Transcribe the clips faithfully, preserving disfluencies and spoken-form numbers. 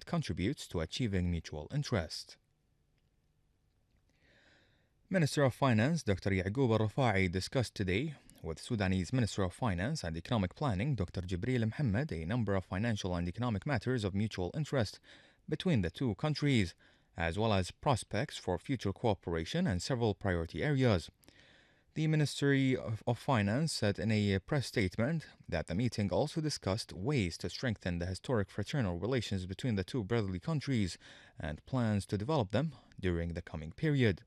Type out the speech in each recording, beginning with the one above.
contributes to achieving mutual interest. Minister of Finance Doctor Yaqub Al-Rafa'i discussed today with Sudanese Minister of Finance and Economic Planning Doctor Jibril Mohammed a number of financial and economic matters of mutual interest between the two countries, as well as prospects for future cooperation and several priority areas. The Ministry of Finance said in a press statement that the meeting also discussed ways to strengthen the historic fraternal relations between the two brotherly countries and plans to develop them during the coming period.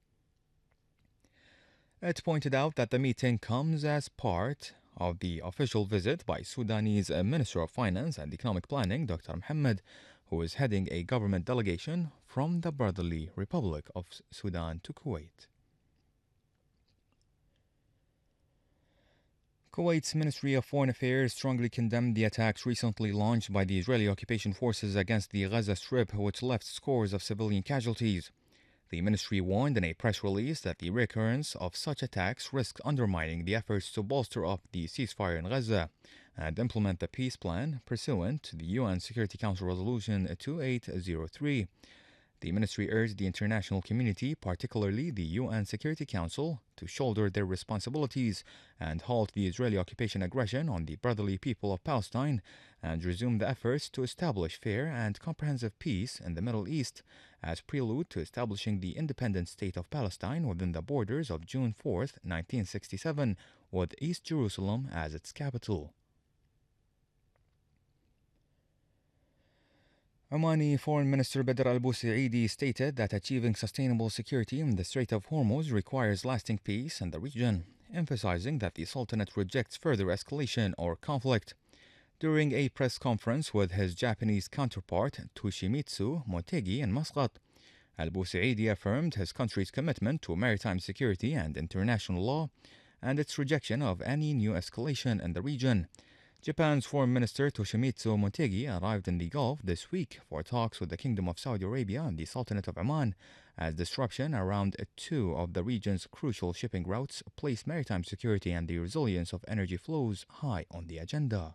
It pointed out that the meeting comes as part of the official visit by Sudanese Minister of Finance and Economic Planning Doctor Mohammed, who is heading a government delegation from the brotherly Republic of Sudan to Kuwait. Kuwait's Ministry of Foreign Affairs strongly condemned the attacks recently launched by the Israeli occupation forces against the Gaza Strip, which left scores of civilian casualties. The ministry warned in a press release that the recurrence of such attacks risks undermining the efforts to bolster up the ceasefire in Gaza and implement the peace plan pursuant to the U N Security Council Resolution two eight zero three. The ministry urged the international community, particularly the U N Security Council, to shoulder their responsibilities and halt the Israeli occupation aggression on the brotherly people of Palestine and resume the efforts to establish fair and comprehensive peace in the Middle East as prelude to establishing the independent state of Palestine within the borders of June fourth, nineteen sixty-seven, with East Jerusalem as its capital. Omani Foreign Minister Badr al-Busaidi stated that achieving sustainable security in the Strait of Hormuz requires lasting peace in the region, emphasizing that the Sultanate rejects further escalation or conflict. During a press conference with his Japanese counterpart Toshimitsu Motegi in Muscat, al-Busaidi affirmed his country's commitment to maritime security and international law and its rejection of any new escalation in the region. Japan's Foreign Minister Toshimitsu Motegi arrived in the Gulf this week for talks with the Kingdom of Saudi Arabia and the Sultanate of Oman, as disruption around two of the region's crucial shipping routes place maritime security and the resilience of energy flows high on the agenda.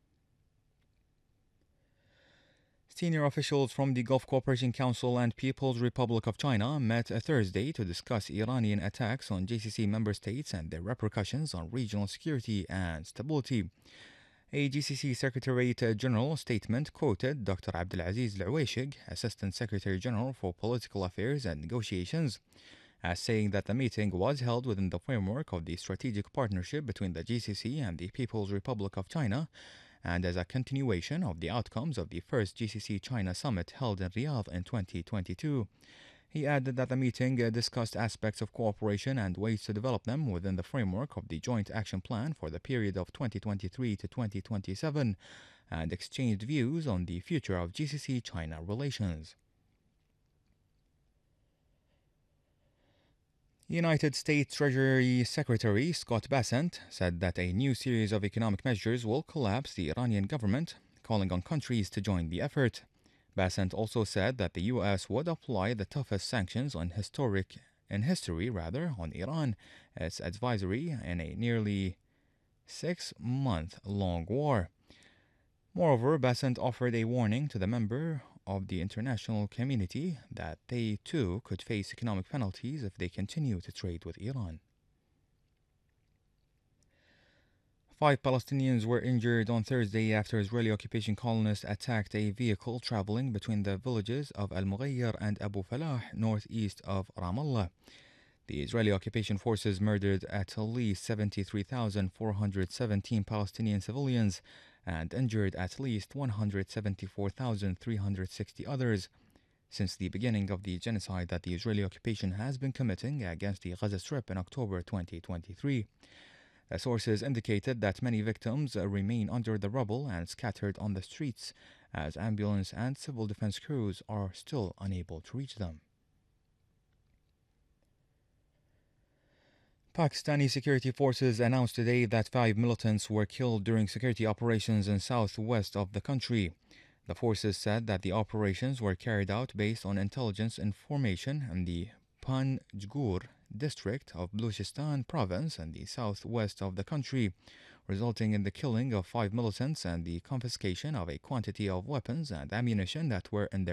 Senior officials from the Gulf Cooperation Council and People's Republic of China met Thursday to discuss Iranian attacks on G C C member states and their repercussions on regional security and stability. A G C C Secretariat General statement quoted Doctor Abdulaziz Al-Uwaishig, Assistant Secretary General for Political Affairs and Negotiations, as saying that the meeting was held within the framework of the strategic partnership between the G C C and the People's Republic of China, and as a continuation of the outcomes of the first G C C-China summit held in Riyadh in twenty twenty-two. He added that the meeting discussed aspects of cooperation and ways to develop them within the framework of the Joint Action Plan for the period of twenty twenty-three to twenty twenty-seven and exchanged views on the future of G C C-China relations. United States Treasury Secretary Scott Bessent said that a new series of economic measures will collapse the Iranian government, calling on countries to join the effort. Bessent also said that the U S would apply the toughest sanctions on historic in history rather on Iran, its adversary in a nearly six-month-long war. Moreover, Bessent offered a warning to the member of the international community that they too could face economic penalties if they continue to trade with Iran. Five Palestinians were injured on Thursday after Israeli occupation colonists attacked a vehicle traveling between the villages of Al-Mughayr and Abu Falah, northeast of Ramallah. The Israeli occupation forces murdered at least seventy-three thousand four hundred seventeen Palestinian civilians and injured at least one hundred seventy-four thousand three hundred sixty others since the beginning of the genocide that the Israeli occupation has been committing against the Gaza Strip in October twenty twenty-three. The sources indicated that many victims remain under the rubble and scattered on the streets, as ambulance and civil defense crews are still unable to reach them. Pakistani security forces announced today that five militants were killed during security operations in southwest of the country. The forces said that the operations were carried out based on intelligence information in the Panjgur district of Baluchistan province in the southwest of the country, resulting in the killing of five militants and the confiscation of a quantity of weapons and ammunition that were in their